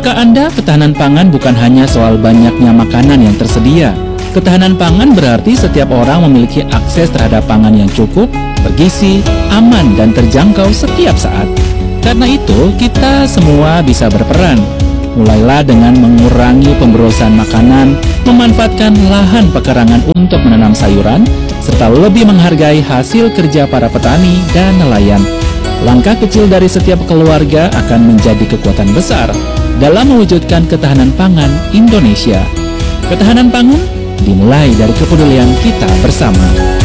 Tahukah Anda, ketahanan pangan bukan hanya soal banyaknya makanan yang tersedia. Ketahanan pangan berarti setiap orang memiliki akses terhadap pangan yang cukup, bergizi, aman, dan terjangkau setiap saat. Karena itu, kita semua bisa berperan. Mulailah dengan mengurangi pemborosan makanan, memanfaatkan lahan pekarangan untuk menanam sayuran, serta lebih menghargai hasil kerja para petani dan nelayan. Langkah kecil dari setiap keluarga akan menjadi kekuatan besar dalam mewujudkan ketahanan pangan Indonesia. Ketahanan pangan dimulai dari kepedulian kita bersama.